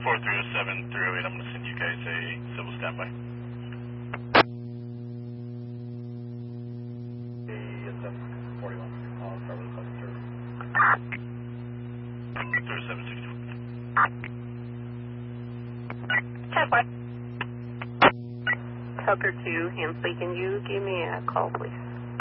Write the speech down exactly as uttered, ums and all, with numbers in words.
four three oh seven, three oh eight, I'm going to send you guys a civil standby. seven forty-one, I'll start with seven thirty. three oh seven sixty-four. Tucker two, Hensley, can you give me a call, please?